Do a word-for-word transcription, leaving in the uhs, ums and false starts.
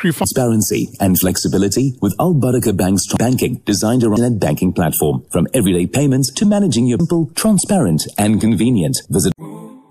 Transparency and flexibility with Al Barakah Bank's banking designed around a banking platform. From everyday payments to managing your simple, transparent and convenient. Visit